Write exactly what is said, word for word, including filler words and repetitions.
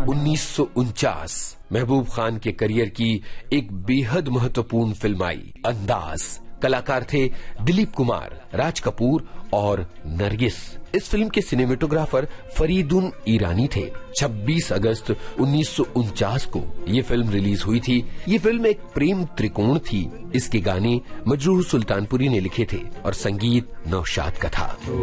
उन्नीस सौ उनचास महबूब खान के करियर की एक बेहद महत्वपूर्ण फिल्म आई अंदाज। कलाकार थे दिलीप कुमार, राज कपूर और नरगिस। इस फिल्म के सिनेमेटोग्राफर फरीदुन ईरानी थे। छब्बीस अगस्त उन्नीस सौ उनचास को ये फिल्म रिलीज हुई थी। ये फिल्म एक प्रेम त्रिकोण थी। इसके गाने मजरूह सुल्तानपुरी ने लिखे थे और संगीत नौशाद का था।